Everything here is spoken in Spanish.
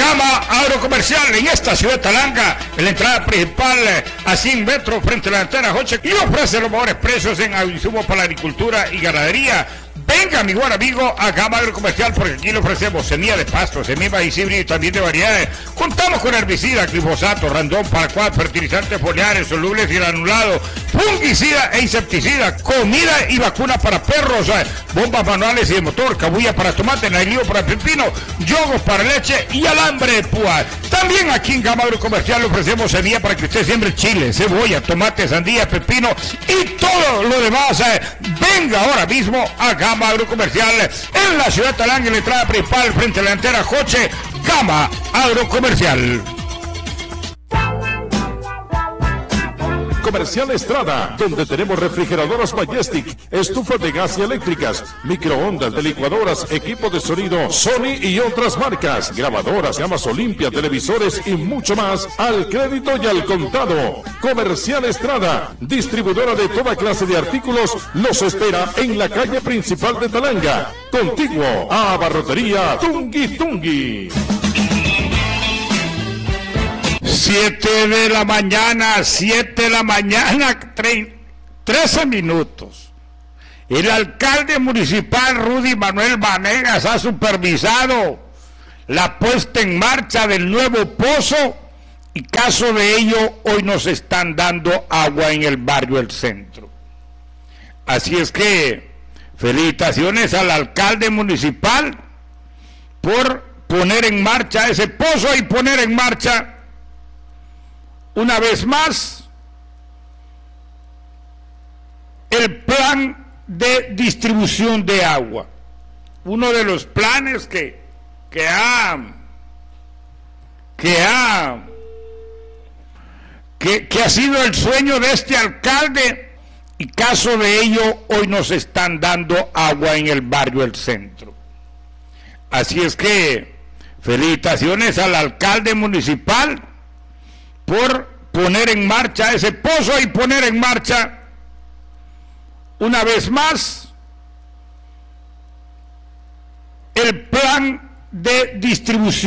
Gama Agrocomercial en esta ciudad de Talanga, en la entrada principal a 100 metros frente a la antena Joche, y ofrece los mejores precios en insumos para la agricultura y ganadería. Venga, mi buen amigo, a Gama Agrocomercial, porque aquí le ofrecemos semilla de pasto, semilla de maíz híbrido y también de variedades. Contamos con herbicida, glifosato, randón, paraquat, fertilizantes foliares, solubles y granulados, fungicida e insecticida, comida y vacuna para perros, bombas manuales y de motor, cabulla para tomate, nailío para pepino, yogos para leche y alambre de púa. También aquí en Gama Agrocomercial le ofrecemos semilla para que usted siembre chile, cebolla, tomate, sandía, pepino y todo lo demás. Venga ahora mismo a Gama Agrocomercial en la ciudad de Talanga, en la entrada principal frente a la antena Joche. Gama Agrocomercial. Comercial Estrada, donde tenemos refrigeradoras Majestic, estufas de gas y eléctricas, microondas, de licuadoras, equipo de sonido Sony y otras marcas, grabadoras, llamas Olimpia, televisores y mucho más al crédito y al contado. Comercial Estrada, distribuidora de toda clase de artículos, los espera en la calle principal de Talanga, contiguo a Abarrotería Tungui Tungui. 7 de la mañana, 13 minutos. El alcalde municipal Rudy Manuel Vanegas ha supervisado la puesta en marcha del nuevo pozo y caso de ello hoy nos están dando agua en el barrio El Centro. Así es que felicitaciones al alcalde municipal por poner en marcha ese pozo y poner en marcha una vez más el plan de distribución de agua, uno de los planes que ha sido el sueño de este alcalde, y caso de ello hoy nos están dando agua en el barrio El Centro. Así es que felicitaciones al alcalde municipal por poner en marcha ese pozo y poner en marcha una vez más el plan de distribución